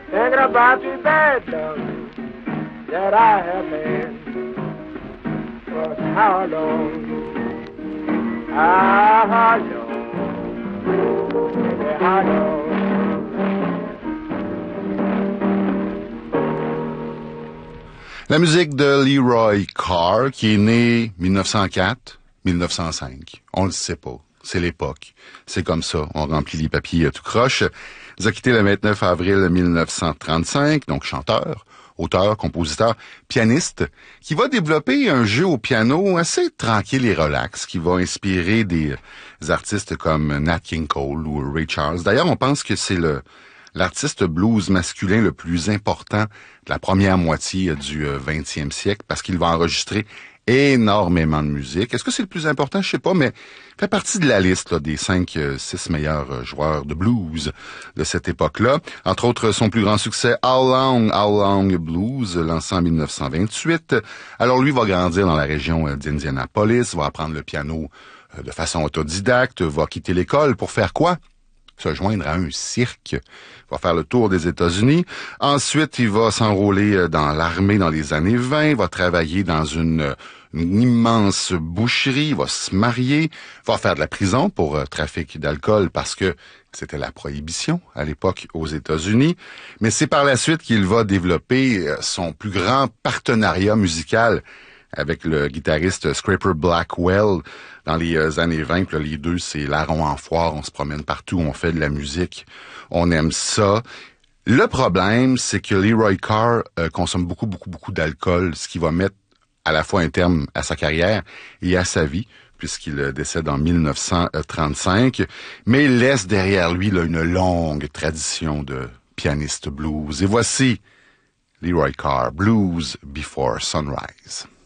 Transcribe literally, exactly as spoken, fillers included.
Thinking about the bad luck that I have had. But how long? Ah, how long? Baby, how long? La musique de Leroy Carr, qui est né mille neuf cent quatre, mille neuf cent cinq. On le sait pas. C'est l'époque. C'est comme ça. On remplit les papiers à tout croche. Il a quitté le vingt-neuf avril mille neuf cent trente-cinq, donc chanteur, auteur, compositeur, pianiste, qui va développer un jeu au piano assez tranquille et relax, qui va inspirer des artistes comme Nat King Cole ou Ray Charles. D'ailleurs, on pense que c'est le l'artiste blues masculin le plus important de la première moitié du vingtième siècle, parce qu'il va enregistrer énormément de musique. Est-ce que c'est le plus important? Je sais pas, mais il fait partie de la liste là, des cinq, six meilleurs joueurs de blues de cette époque-là. Entre autres, son plus grand succès, How Long, How Long Blues, lancé en mille neuf cent vingt-huit. Alors lui va grandir dans la région d'Indianapolis, va apprendre le piano de façon autodidacte, va quitter l'école pour faire quoi? Se joindre à un cirque. Il va faire le tour des États-Unis. Ensuite, il va s'enrôler dans l'armée dans les années vingt. Il va travailler dans une, une immense boucherie. Il va se marier. Il va faire de la prison pour euh, trafic d'alcool parce que c'était la prohibition à l'époque aux États-Unis. Mais c'est par la suite qu'il va développer son plus grand partenariat musical avec le guitariste Scraper Blackwell dans les euh, années vingt. Puis là, les deux, c'est larron en foire, on se promène partout, on fait de la musique, on aime ça. Le problème, c'est que Leroy Carr euh, consomme beaucoup, beaucoup, beaucoup d'alcool, ce qui va mettre à la fois un terme à sa carrière et à sa vie, puisqu'il décède en mille neuf cent trente-cinq, mais il laisse derrière lui là, une longue tradition de pianiste blues. Et voici Leroy Carr, Blues Before Sunrise.